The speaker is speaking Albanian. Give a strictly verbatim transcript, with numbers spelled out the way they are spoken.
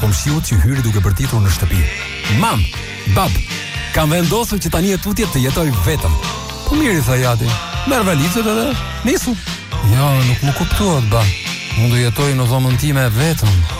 komshiut që hyri duke bërtitur në shtëpi. Mam, bab, kam vendosur që tani e tutje të jetoj vetëm. Po mirë, tha Jati. Merr valizët edhe nisu. Jo, nuk më kuptuat, ba. Unë do jetoj në dhomën time vetëm.